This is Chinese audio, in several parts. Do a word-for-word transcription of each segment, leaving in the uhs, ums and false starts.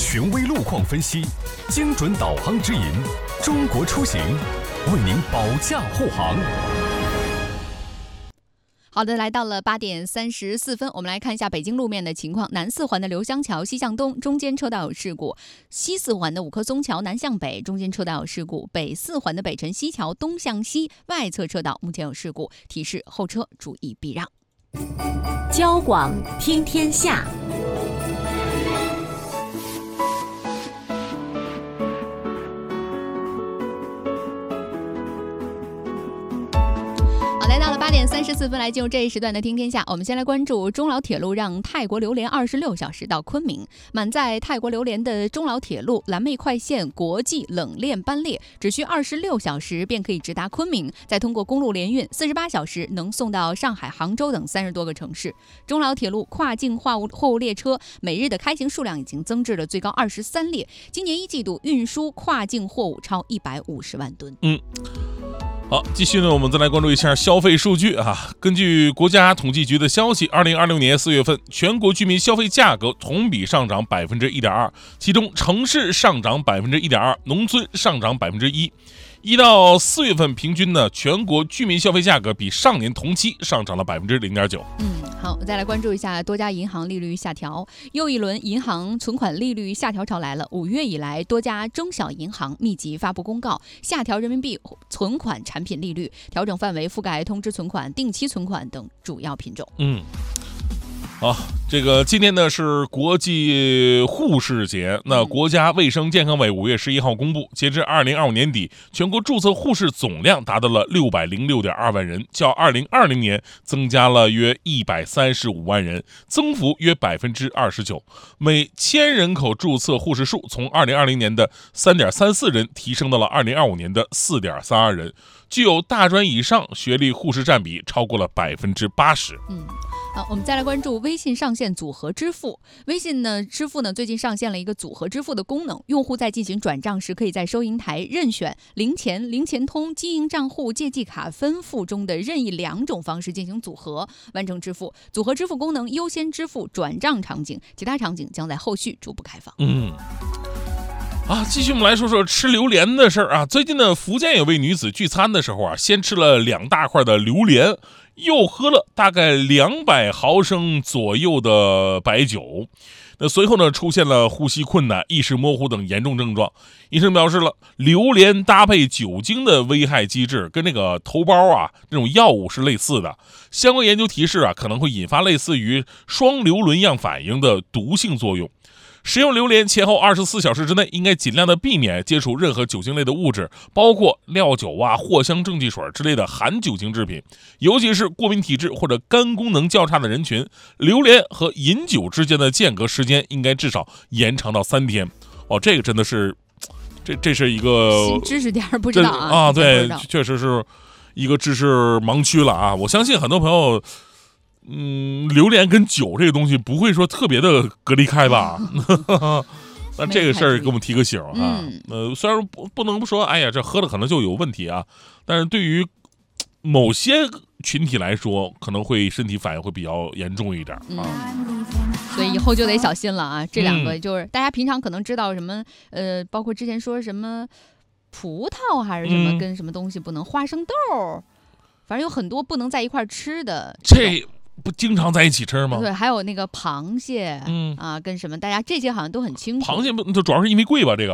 权威路况分析，精准导航指引，中国出行为您保驾护航。 好的，来到了八点三十四分，我们来看一下北京路面的情况。南四环的刘香桥西向东中间车道有事故，西四环的五棵松桥南向北中间车道有事故，北四环的北辰西桥东向西外侧车道目前有事故，提示后车注意避让。 交广听天下。 来到了八点三十四分，来进入这一时段的听天下。我们先来关注中老铁路让泰国榴莲二十六小时到昆明。满载泰国榴莲的中老铁路蓝莓快线国际冷链班列只需二十六小时便可以直达昆明，再通过公路联运四十八小时能送到上海、杭州等三十多个城市。中老铁路跨境货物货物列车每日的开行数量已经增至了最高二十三列，今年一季度运输跨境货物超一百五十万吨。 嗯。好，继续呢，我们再来关注一下消费数据啊。根据国家统计局的消息，二零二六年四月份，全国居民消费价格同比上涨百分之一点二，其中城市上涨百分之一点二，农村上涨百分之一。一到四月份平均呢，全国居民消费价格比上年同期上涨了百分之零点九。 嗯，好，再来关注一下多家银行利率下调，又一轮银行存款利率下调潮来了。五月以来，多家中小银行密集发布公告，下调人民币存款产品利率，调整范围覆盖通知存款、定期存款等主要品种。 嗯。好，这个今天呢是国际护士节。那国家卫生健康委五月十一号公布，截至二零二五年底，全国注册护士总量达到了六百零六点二万人，较二零二零年增加了约一百三十五万人，增幅约百分之二十九。每千人口注册护士数从二零二零年的三点三四人提升到了二零二五年的四点三二人，具有大专以上学历护士占比超过了百分之八十。 嗯。好，我们再来关注微信上线组合支付。微信呢支付呢最近上线了一个组合支付的功能，用户在进行转账时，可以在收银台任选零钱、零钱通、经营账户、借记卡分付中的任意两种方式进行组合，完成支付。组合支付功能优先支付转账场景，其他场景将在后续逐步开放。 嗯。啊，继续我们来说说吃榴莲的事儿啊。最近呢，福建有位女子聚餐的时候啊，先吃了两大块的榴莲，又喝了大概两百毫升左右的白酒。那随后呢，出现了呼吸困难、意识模糊等严重症状。医生表示了，榴莲搭配酒精的危害机制跟那个头孢啊这种药物是类似的。相关研究提示啊，可能会引发类似于双硫仑样反应的毒性作用。食用榴莲前后二十四小时之内，应该尽量的避免接触任何酒精类的物质，包括料酒啊、藿香正气水之类的含酒精制品，尤其是过敏体质或者肝功能较差的人群。榴莲和饮酒之间的间隔时间应该至少延长到三天。哦，这个真的是，这这是一个新知识点，不知道啊啊，对，确实是一个知识盲区了啊！我相信很多朋友。嗯，榴莲跟酒这个东西不会说特别的隔离开吧？那这个事儿给我们提个醒哈、啊。 嗯、 呃，虽然不不能不说，哎呀，这喝了可能就有问题啊，但是对于某些群体来说，可能会身体反应会比较严重一点啊。 嗯、所以以后就得小心了啊！这两个就是、嗯、大家平常可能知道什么，呃，包括之前说什么葡萄还是什么、嗯、跟什么东西不能，花生豆，反正有很多不能在一块吃的。 这。不经常在一起吃吗？ 对，还有那个螃蟹， 嗯啊，跟什么，大家这些好像都很清楚。 螃蟹不就主要是因为贵吧？这个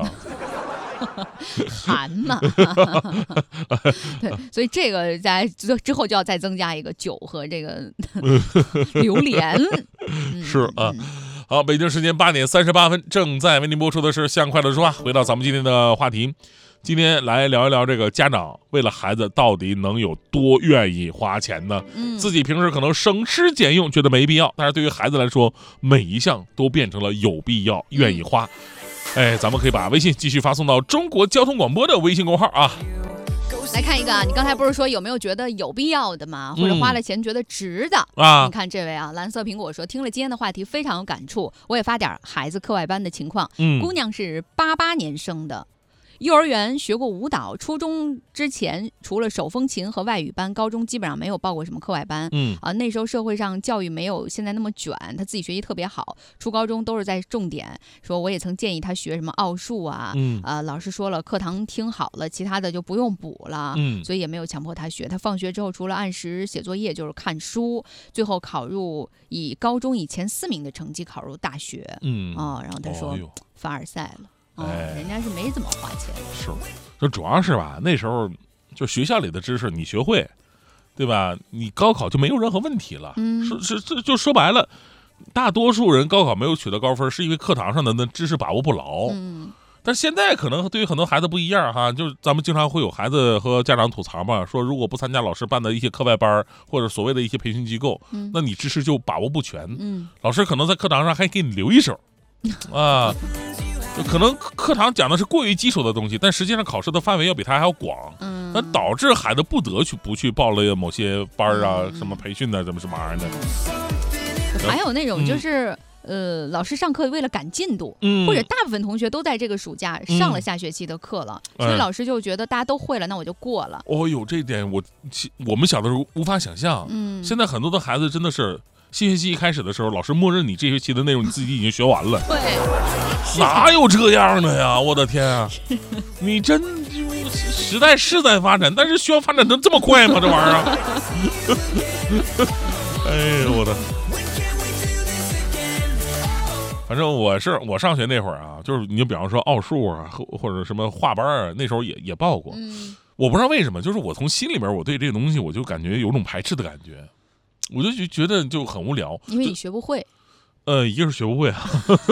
寒嘛，对，所以这个在之后就要再增加一个酒和这个榴莲。 嗯、是啊，好，北京时间八点三十八分，正在为您播出的是《向快乐说话》。回到咱们今天的话题。今天来聊一聊这个家长为了孩子到底能有多愿意花钱呢？嗯，自己平时可能省吃俭用觉得没必要，但是对于孩子来说，每一项都变成了有必要、愿意花。哎，咱们可以把微信继续发送到中国交通广播的微信公号啊。 来看一个啊，你刚才不是说有没有觉得有必要的吗？或者花了钱觉得值的、 嗯、啊？ 你看这位啊，蓝色苹果说听了今天的话题非常有感触，我也发点孩子课外班的情况。 嗯， 姑娘是八八年生的。 幼儿园学过舞蹈，初中之前除了手风琴和外语班，高中基本上没有报过什么课外班。 嗯啊，那时候社会上教育没有现在那么卷，他自己学习特别好，初高中都是在重点。说我也曾建议他学什么奥数啊， 嗯啊，老师说了课堂听好了，其他的就不用补了。 嗯， 所以也没有强迫他学。他放学之后除了按时写作业就是看书，最后考入以高中以前四名的成绩考入大学。 嗯啊、哦，然后他说、 哦、 凡尔赛了。哦， 哎， 人家是没怎么花钱， 是，就主要是吧，那时候就学校里的知识你学会，对吧？你高考就没有任何问题了。 嗯， 是是这就说白了，大多数人高考没有取得高分，是因为课堂上的那知识把握不牢。 嗯， 但现在可能对于很多孩子不一样哈，就是咱们经常会有孩子和家长吐槽嘛，说如果不参加老师办的一些课外班或者所谓的一些培训机构， 嗯、 那你知识就把握不全。 嗯， 老师可能在课堂上还给你留一手，啊。就可能课堂讲的是过于基础的东西，但实际上考试的范围要比它还要广， 嗯， 那导致孩子不得去不去报了某些班啊，嗯、什么培训的，什么什么玩意儿的。还有那种就是、嗯、呃，老师上课为了赶进度， 嗯， 或者大部分同学都在这个暑假上了下学期的课了，嗯、所以老师就觉得大家都会了，那我就过了。 哦呦，这一点我我们小的时候无法想象， 嗯，现在很多的孩子真的是新学期一开始的时候，老师默认你这学期的内容你自己已经学完了。 对。 哪有这样的呀！我的天啊，你真时代是在发展，但是需要发展的这么快吗？这玩意儿，哎呦我的！反正我是我上学那会儿啊，就是你比方说奥数啊，或者什么画班啊，那时候也也报过。 嗯， 我不知道为什么，就是我从心里面我对这个东西我就感觉有种排斥的感觉，我就觉得就很无聊， 因为你学不会。 呃，一个是学不会啊。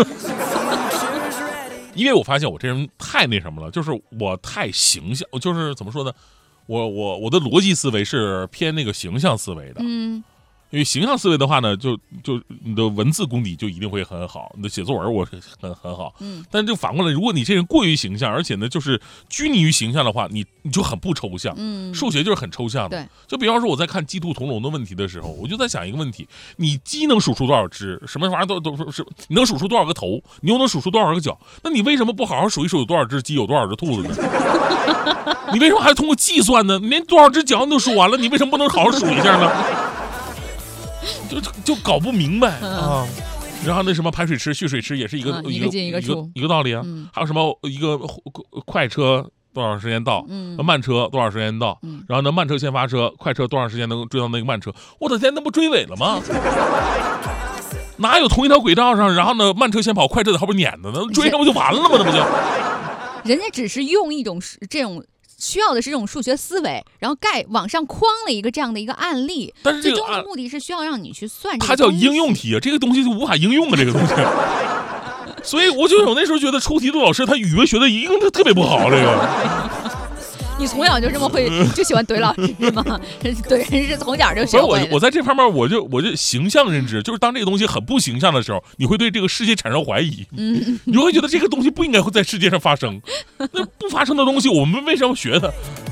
因为我发现我这人太那什么了，就是我太形象，就是怎么说呢，我我我的逻辑思维是偏那个形象思维的， 嗯， 因为形象思维的话呢，就就你的文字功底就一定会很好，你的写作文我是很很好， 嗯， 但就反过来，如果你这人过于形象，而且呢就是拘泥于形象的话，你你就很不抽象， 嗯， 数学就是很抽象的， 对， 就比方说我在看鸡兔同笼的问题的时候，我就在想一个问题：你鸡能数出多少只？什么玩意儿都都是，你能数出多少个头？你又能数出多少个脚？那你为什么不好好数一数有多少只鸡，有多少只兔子呢？你为什么还通过计算呢？你连多少只脚你都数完了，你为什么不能好好数一下呢？就就搞不明白啊！然后那什么排水池、蓄水池也是一个、 嗯、 一个进一个出一个道理啊。 嗯、 还有什么一个快车多少时间到？ 嗯， 慢车多少时间到？ 嗯， 然后呢，慢车先发车，快车多长时间能追到那个慢车？我的天，那不追尾了吗？哪有同一条轨道上，然后呢，慢车先跑，快车在后边撵着呢？追上不就完了吗？那不就？ 人家只是用一种这种。需要的是这种数学思维，然后盖往上框了一个这样的一个案例， 但是这个最终的目的是需要让你去算这个。 它叫应用题啊，这个东西就无法应用啊，这个东西。所以我就有那时候觉得出题的老师他语文学的一定特别不好，这个。 你从小就这么会，就喜欢怼老师吗？怼人是从小就学会的。 我我在这方面我就我就形象认知，就是当这个东西很不形象的时候，你会对这个世界产生怀疑， 嗯， 你会觉得这个东西不应该会在世界上发生。那不发生的东西，我们为什么要学它？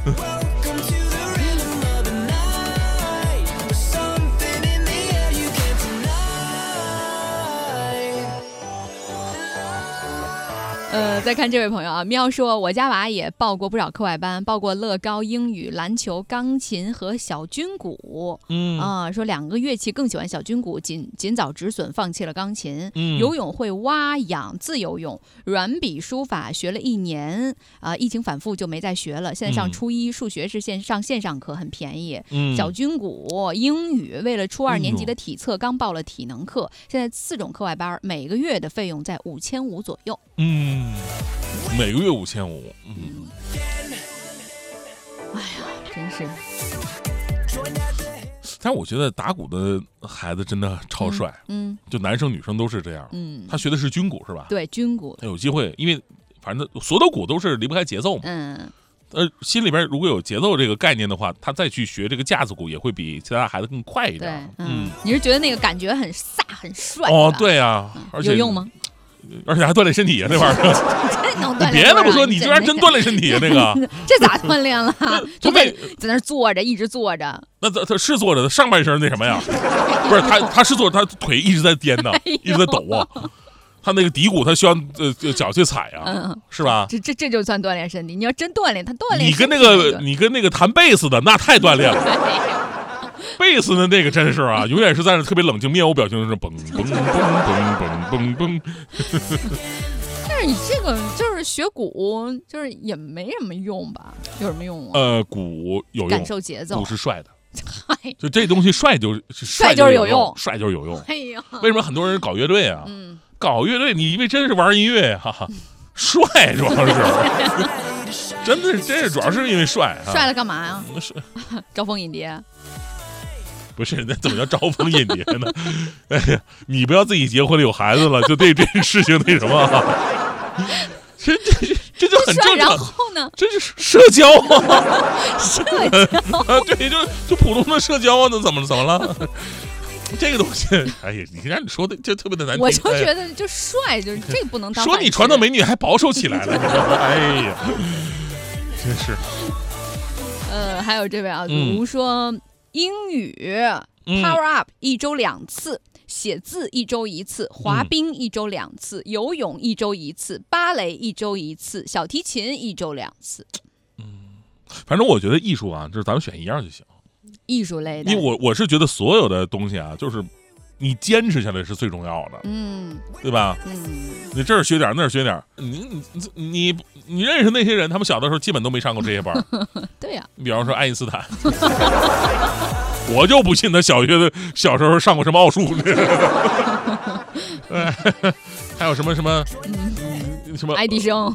呃，再看这位朋友啊，喵说我家娃也报过不少课外班，报过乐高、英语、篮球、钢琴和小军鼓。 嗯啊，说两个乐器更喜欢小军鼓，尽尽早止损，放弃了钢琴。 嗯， 游泳会蛙泳、自由泳、软笔书法学了一年，啊、呃，疫情反复就没再学了。现在上初一，数学是线上线上课，很便宜。 嗯， 小军鼓、英语为了初二年级的体测，刚报了体能课，现在四种课外班，每个月的费用在五千五左右。 嗯。每个月五千五，嗯， 哎呀，真是。 但是我觉得打鼓的孩子真的超帅， 嗯，嗯就男生女生都是这样， 嗯， 他学的是军鼓是吧？ 对，军鼓。 他有机会，因为反正所有的鼓都是离不开节奏嘛， 嗯， 呃，心里边如果有节奏这个概念的话，他再去学这个架子鼓也会比其他孩子更快一点。 对，嗯，你是觉得那个感觉很飒很帅？ 哦，对呀、啊嗯，而且有用吗？ 而且还锻炼身体呀，那玩意儿。 真能锻炼。 别的不说，你居然真锻炼身体呀，那个。 这咋锻炼了？就在在那坐着，一直坐着。 那他他是坐着的，上半身那什么呀？不是他，他是坐着，他腿一直在颠呢，一直在抖啊。 他那个骶骨他需要呃脚去踩啊， 嗯， 是吧？ 这这这就算锻炼身体。你要真锻炼，他锻炼你跟那身体那个你跟那个弹贝斯的那太锻炼了。贝斯的那个真是啊，永远是在那特别冷静，面无表情的是嘣嘣嘣嘣嘣嘣嘣。 但是你这个就是学鼓，就是也没什么用吧？有什么用啊？ 呃，鼓有用， 感受节奏， 鼓是帅的。 嗨， 就这东西帅就是帅就是有用， 帅就是有用。 哎呀， 为什么很多人搞乐队啊？ 嗯， 搞乐队你以为真是玩音乐哈、啊？帅主要是，真的是真是主要是因为帅、啊。 帅了干嘛呀？ 是招蜂引蝶。 不是，那怎么叫招蜂引蝶呢？哎呀，你不要自己结婚了有孩子了，就对这事情那什么、啊，这这这就很正常。 然后呢？ 这是社交啊， 社交啊，对，就就普通的社交啊，那怎么怎么了？这个东西，哎呀，你看你说的就特别的难听。 我就觉得就帅，就是这不能当。 说你传统美女还保守起来了，哎呀，真是。 呃，还有这位啊， 嗯、 如说。英语 Power Up 一周两次，写字一周一次，滑冰一周两次，嗯、游泳一周一次，芭蕾一周一次，小提琴一周两次。 嗯，反正我觉得艺术啊，就是咱们选一样就行。 艺术类的， 因为我我是觉得所有的东西啊，就是你坚持下来是最重要的， 嗯， 对吧？ 嗯， 你这儿学点，那儿学点，你你你你认识那些人，他们小的时候基本都没上过这些班。 对呀、啊， 比方说爱因斯坦。我就不信他小学的小时候上过什么奥数。还有什么什么、嗯、什么爱迪生，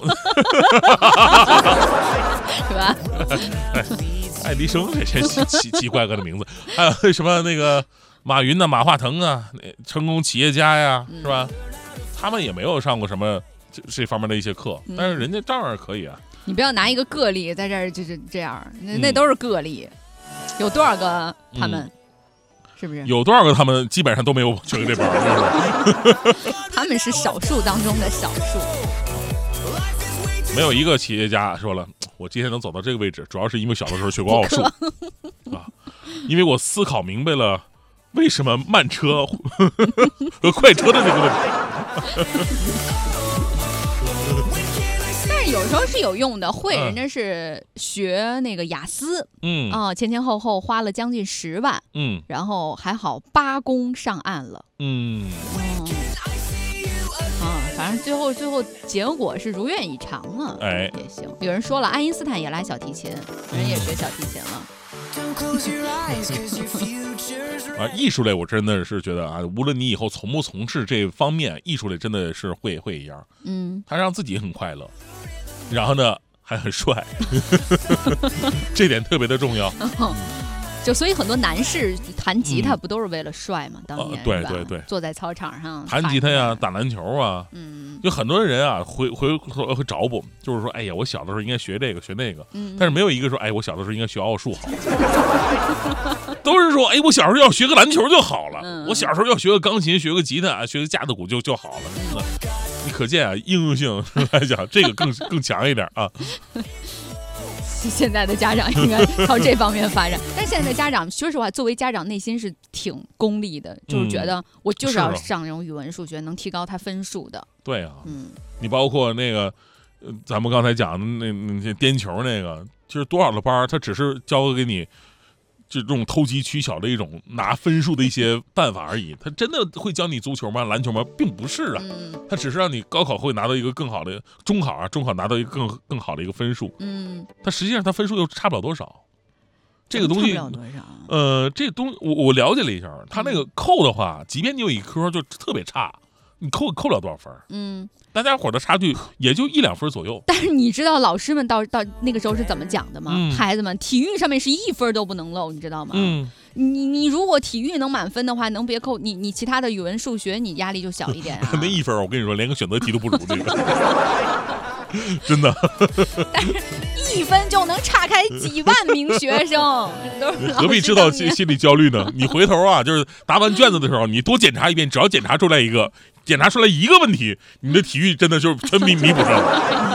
是吧？ 爱迪生这些奇奇奇怪怪的名字，还有什么那个马云呐、马化腾啊，成功企业家呀，是吧？他们也没有上过什么这这方面的一些课，但是人家照样可以啊。 你不要拿一个个例在这儿就是这样，那那都是个例。有多少个他们、嗯、是不是有多少个他们基本上都没有学这班？ 他们是少数当中的少数。 没有一个企业家说了，我今天能走到这个位置，主要是因为小的时候学过奥数啊，因为我思考明白了为什么慢车和快车的这个问题。 有时候是有用的，会人家是学那个雅思， 嗯啊、呃，前前后后花了将近十万， 嗯， 然后还好八公上岸了， 嗯， 嗯，啊，反正最后最后结果是如愿以偿了， 哎， 也行。有人说了，爱因斯坦也来小提琴，人也学小提琴了。 啊，艺术类我真的是觉得啊，无论你以后从不从事这方面，艺术类真的是会会一样， 嗯， 他让自己很快乐。然后呢，还很帅，这点特别的重要。 嗯、就所以很多男士弹吉他不都是为了帅吗？嗯、当年、 呃、对对对， 坐在操场上弹吉他呀，打篮球啊， 嗯， 有很多人啊，回回会会找补，就是说，哎呀，我小的时候应该学这个学那个， 嗯， 但是没有一个说，哎，我小的时候应该学奥数好，都是说，哎，我小时候要学个篮球就好了， 嗯、 我小时候要学个钢琴，学个吉他，学个架子鼓就就好了。嗯你可见啊，应用性来讲，这个更更强一点啊。 现在的家长应该朝这方面发展，但是现在的家长，说实话，作为家长内心是挺功利的，就是觉得我就是要上这种语文、数学能提高他分数的。 对啊， 嗯， 你包括那个，呃、咱们刚才讲的那那些颠球那个，就是多少的班，他只是教给你。就这种投机取巧的一种拿分数的一些办法而已，他真的会教你足球吗？篮球吗？并不是啊，他只是让你高考会拿到一个更好的中考啊，中考拿到一个更更好的一个分数。 嗯， 他实际上他分数又差不了多少。这个东西， 差不了多少呃，这个东西我我了解了一下，他那个扣的话，即便你有一科就特别差，你扣扣不了多少分。嗯。大家伙的差距也就一两分左右， 但是你知道老师们到到那个时候是怎么讲的吗？ 嗯、 孩子们，体育上面是一分都不能漏，你知道吗？ 嗯， 你你如果体育能满分的话，能别扣你你其他的语文、数学，你压力就小一点啊。 那一分，我跟你说，连个选择题都不如这个，真的。 但是一分就能岔开几万名学生，都是何必制造心心理焦虑呢？你回头啊，就是答完卷子的时候，你多检查一遍，只要检查出来一个。检查出来一个问题，你的体育真的就全弥弥补上了。